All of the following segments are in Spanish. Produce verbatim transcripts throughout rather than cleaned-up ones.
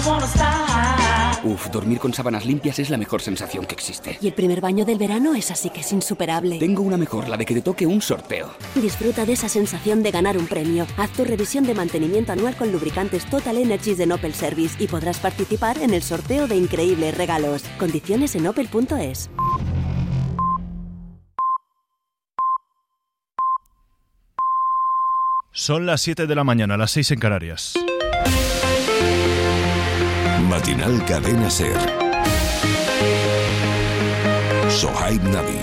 Uf, dormir con sábanas limpias es la mejor sensación que existe. Y el primer baño del verano es así que es insuperable. Tengo una mejor, la de que te toque un sorteo. Disfruta de esa sensación de ganar un premio. Haz tu revisión de mantenimiento anual con lubricantes Total Energies de Opel Service y podrás participar en el sorteo de increíbles regalos. Condiciones en opel punto es. Son las siete de la mañana, las seis en Canarias. Matinal Cadena SER. Sohaib Nabi.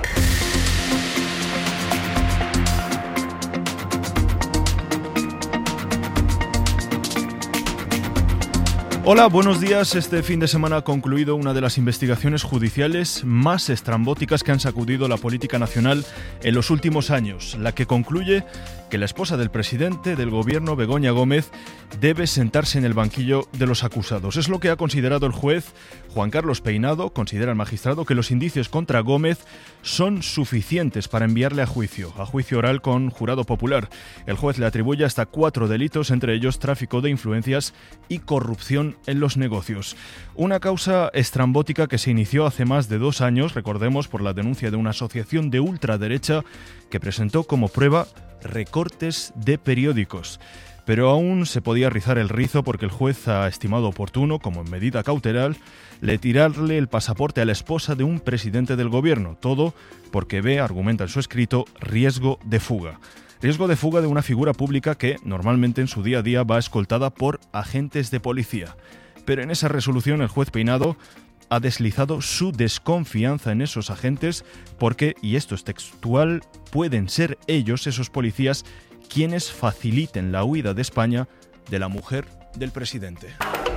Hola, buenos días. Este fin de semana ha concluido una de las investigaciones judiciales más estrambóticas que han sacudido la política nacional en los últimos años, la que concluye que la esposa del presidente del gobierno, Begoña Gómez, debe sentarse en el banquillo de los acusados. Es lo que ha considerado el juez Juan Carlos Peinado. Considera el magistrado que los indicios contra Gómez son suficientes para enviarle a juicio, a juicio oral con jurado popular. El juez le atribuye hasta cuatro delitos, entre ellos tráfico de influencias y corrupción en los negocios. Una causa estrambótica que se inició hace más de dos años, recordemos, por la denuncia de una asociación de ultraderecha que presentó como prueba recortes de periódicos. Pero aún se podía rizar el rizo porque el juez ha estimado oportuno, como en medida cautelar, le tirarle el pasaporte a la esposa de un presidente del gobierno. Todo porque ve, argumenta en su escrito, riesgo de fuga. Riesgo de fuga de una figura pública que, normalmente en su día a día, va escoltada por agentes de policía. Pero en esa resolución el juez Peinado ha deslizado su desconfianza en esos agentes porque, y esto es textual, pueden ser ellos, esos policías, quienes faciliten la huida de España de la mujer del presidente.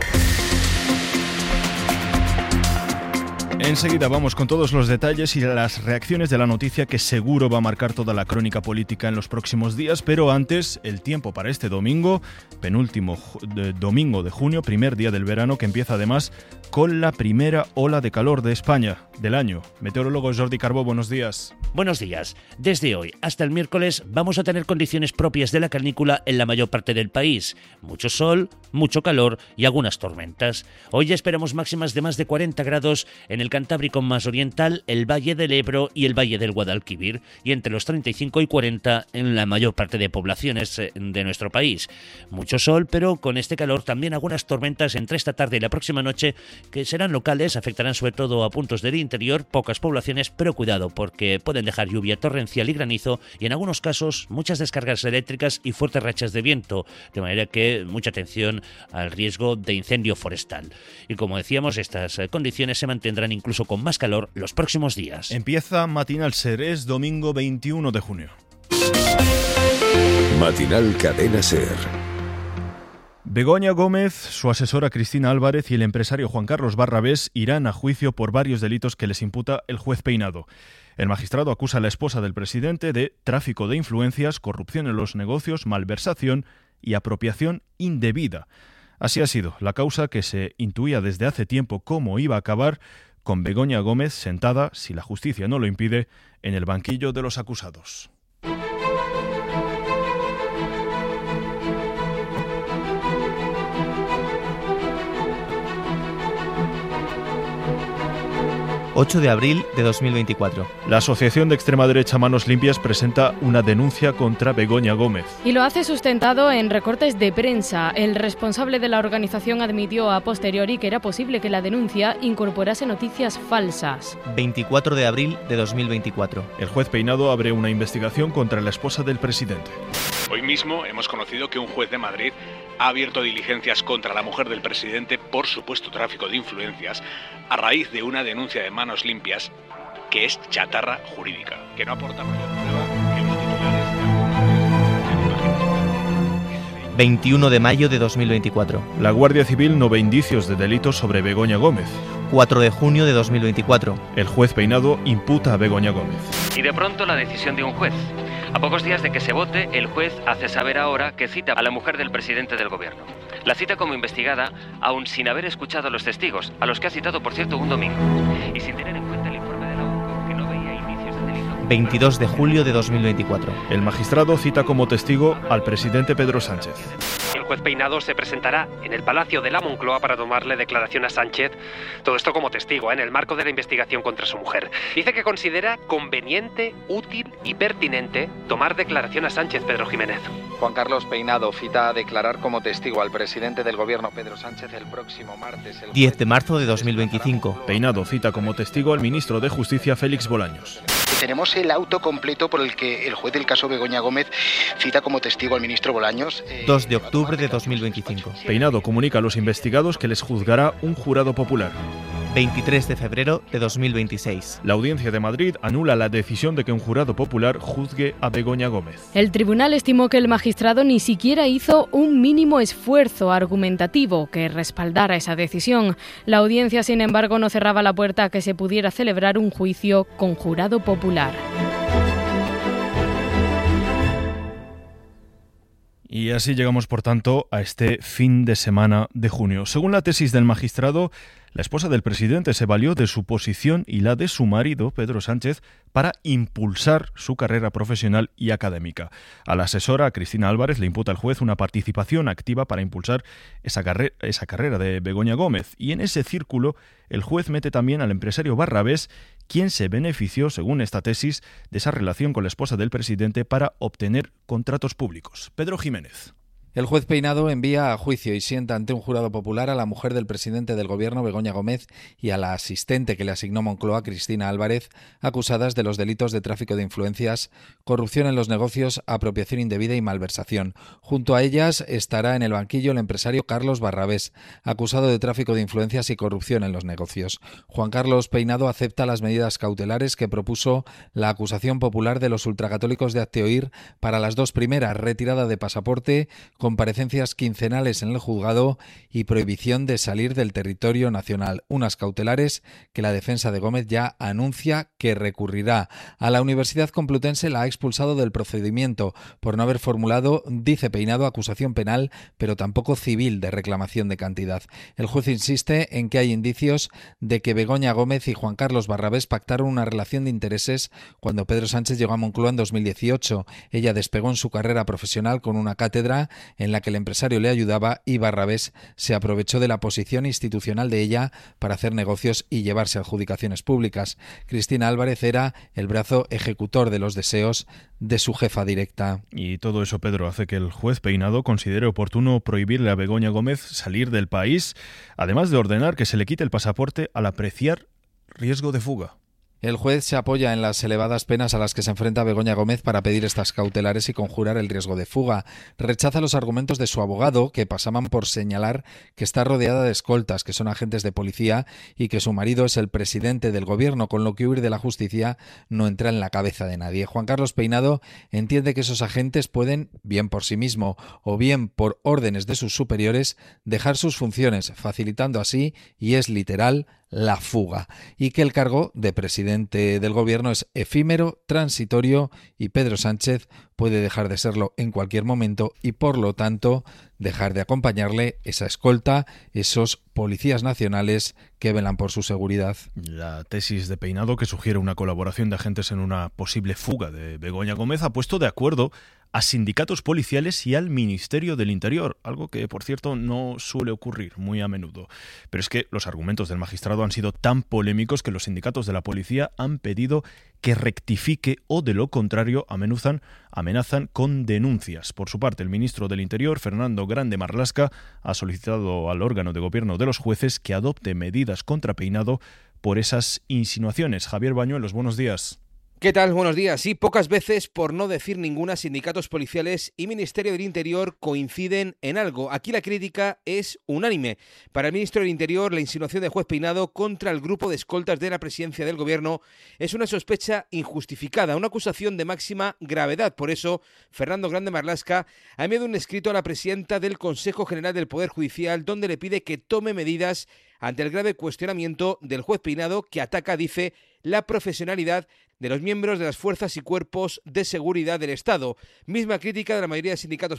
Enseguida vamos con todos los detalles y las reacciones de la noticia que seguro va a marcar toda la crónica política en los próximos días, pero antes el tiempo para este domingo, penúltimo de, domingo de junio, primer día del verano, que empieza además con la primera ola de calor de España del año. Meteorólogo Jordi Carbó, buenos días. Buenos días. Desde hoy hasta el miércoles vamos a tener condiciones propias de la canícula en la mayor parte del país. Mucho sol, mucho calor y algunas tormentas. Hoy ya esperamos máximas de más de cuarenta grados en el Cantábrico más oriental, el Valle del Ebro y el Valle del Guadalquivir, y entre los treinta y cinco y cuarenta en la mayor parte de poblaciones de nuestro país. Mucho sol, pero con este calor también algunas tormentas entre esta tarde y la próxima noche, que serán locales, afectarán sobre todo a puntos del interior, pocas poblaciones, pero cuidado porque pueden dejar lluvia torrencial y granizo y en algunos casos muchas descargas eléctricas y fuertes rachas de viento, de manera que mucha atención al riesgo de incendio forestal. Y como decíamos, estas condiciones se mantendrán incluso con más calor los próximos días. Empieza Matinal SER, es domingo veintiuno de junio. Matinal Cadena SER. Begoña Gómez, su asesora Cristina Álvarez y el empresario Juan Carlos Barrabés irán a juicio por varios delitos que les imputa el juez Peinado. El magistrado acusa a la esposa del presidente de tráfico de influencias, corrupción en los negocios, malversación y apropiación indebida. Así ha sido la causa que se intuía desde hace tiempo cómo iba a acabar, con Begoña Gómez sentada, si la justicia no lo impide, en el banquillo de los acusados. ocho de abril de dos mil veinticuatro. La asociación de extrema derecha Manos Limpias presenta una denuncia contra Begoña Gómez. Y lo hace sustentado en recortes de prensa. El responsable de la organización admitió a posteriori que era posible que la denuncia incorporase noticias falsas. veinticuatro de abril de dos mil veinticuatro. El juez Peinado abre una investigación contra la esposa del presidente. Hoy mismo hemos conocido que un juez de Madrid ha abierto diligencias contra la mujer del presidente por supuesto tráfico de influencias a raíz de una denuncia de Manos Limpias que es chatarra jurídica, que no aporta mayor prueba que los titulares de veintiuno de mayo de dos mil veinticuatro. La Guardia Civil no ve indicios de delitos sobre Begoña Gómez. cuatro de junio de dos mil veinticuatro. El juez Peinado imputa a Begoña Gómez. Y de pronto la decisión de un juez. A pocos días de que se vote, el juez hace saber ahora que cita a la mujer del presidente del gobierno. La cita como investigada, aún sin haber escuchado a los testigos, a los que ha citado, por cierto, un domingo. Y sin tener en cuenta el informe de la U C O, que no veía indicios de delito. veintidós de julio de dos mil veinticuatro. El magistrado cita como testigo al presidente Pedro Sánchez. El juez Peinado se presentará en el Palacio de la Moncloa para tomarle declaración a Sánchez, todo esto como testigo, ¿eh? en el marco de la investigación contra su mujer. Dice que considera conveniente, útil y pertinente tomar declaración a Sánchez, Pedro Jiménez. Juan Carlos Peinado cita a declarar como testigo al presidente del gobierno, Pedro Sánchez, el próximo martes. El diez de marzo de dos mil veinticinco. Peinado cita como testigo al ministro de Justicia, Félix Bolaños. Tenemos el auto completo por el que el juez del caso Begoña Gómez cita como testigo al ministro Bolaños. Eh, dos de octubre de dos mil veinticinco. Peinado comunica a los investigados que les juzgará un jurado popular. veintitrés de febrero de dos mil veintiséis. La Audiencia de Madrid anula la decisión de que un jurado popular juzgue a Begoña Gómez. El tribunal estimó que el magistrado ni siquiera hizo un mínimo esfuerzo argumentativo que respaldara esa decisión. La audiencia, sin embargo, no cerraba la puerta a que se pudiera celebrar un juicio con jurado popular. Y así llegamos, por tanto, a este fin de semana de junio. Según la tesis del magistrado, la esposa del presidente se valió de su posición y la de su marido, Pedro Sánchez, para impulsar su carrera profesional y académica. A la asesora, Cristina Álvarez, le imputa al juez una participación activa para impulsar esa, carre- esa carrera de Begoña Gómez. Y en ese círculo, el juez mete también al empresario Barrabés, quien se benefició, según esta tesis, de esa relación con la esposa del presidente para obtener contratos públicos. Pedro Jiménez. El juez Peinado envía a juicio y sienta ante un jurado popular a la mujer del presidente del gobierno, Begoña Gómez, y a la asistente que le asignó Moncloa, Cristina Álvarez, acusadas de los delitos de tráfico de influencias, corrupción en los negocios, apropiación indebida y malversación. Junto a ellas estará en el banquillo el empresario Carlos Barrabés, acusado de tráfico de influencias y corrupción en los negocios. Juan Carlos Peinado acepta las medidas cautelares que propuso la acusación popular de los ultracatólicos de Hazte-Oír para las dos primeras: retirada de pasaporte, comparecencias quincenales en el juzgado y prohibición de salir del territorio nacional. Unas cautelares que la defensa de Gómez ya anuncia que recurrirá. A la Universidad Complutense la ha expulsado del procedimiento por no haber formulado, dice Peinado, acusación penal, pero tampoco civil de reclamación de cantidad. El juez insiste en que hay indicios de que Begoña Gómez y Juan Carlos Barrabés pactaron una relación de intereses cuando Pedro Sánchez llegó a Moncloa en dos mil dieciocho. Ella despegó en su carrera profesional con una cátedra en la que el empresario le ayudaba y Barrabés se aprovechó de la posición institucional de ella para hacer negocios y llevarse adjudicaciones públicas. Cristina Álvarez era el brazo ejecutor de los deseos de su jefa directa. Y todo eso, Pedro, hace que el juez Peinado considere oportuno prohibirle a Begoña Gómez salir del país, además de ordenar que se le quite el pasaporte al apreciar riesgo de fuga. El juez se apoya en las elevadas penas a las que se enfrenta Begoña Gómez para pedir estas cautelares y conjurar el riesgo de fuga. Rechaza los argumentos de su abogado, que pasaban por señalar que está rodeada de escoltas, que son agentes de policía, y que su marido es el presidente del gobierno, con lo que huir de la justicia no entra en la cabeza de nadie. Juan Carlos Peinado entiende que esos agentes pueden, bien por sí mismo o bien por órdenes de sus superiores, dejar sus funciones, facilitando así, y es literal, la fuga, y que el cargo de presidente del gobierno es efímero, transitorio, y Pedro Sánchez puede dejar de serlo en cualquier momento y, por lo tanto, dejar de acompañarle esa escolta, esos policías nacionales que velan por su seguridad. La tesis de Peinado, que sugiere una colaboración de agentes en una posible fuga de Begoña Gómez, ha puesto de acuerdo a sindicatos policiales y al Ministerio del Interior, algo que, por cierto, no suele ocurrir muy a menudo. Pero es que los argumentos del magistrado han sido tan polémicos que los sindicatos de la policía han pedido que rectifique o, de lo contrario, amenazan, amenazan con denuncias. Por su parte, el ministro del Interior, Fernando Grande Marlaska, ha solicitado al órgano de gobierno de los jueces que adopte medidas contra Peinado por esas insinuaciones. Javier Bañuelos, buenos días. ¿Qué tal? Buenos días. Sí, pocas veces, por no decir ninguna, sindicatos policiales y Ministerio del Interior coinciden en algo. Aquí la crítica es unánime. Para el ministro del Interior, la insinuación del juez Peinado contra el grupo de escoltas de la presidencia del gobierno es una sospecha injustificada, una acusación de máxima gravedad. Por eso, Fernando Grande Marlaska ha enviado un escrito a la presidenta del Consejo General del Poder Judicial donde le pide que tome medidas ante el grave cuestionamiento del juez Peinado, que ataca, dice, la profesionalidad de los miembros de las fuerzas y cuerpos de seguridad del Estado. Misma crítica de la mayoría de sindicatos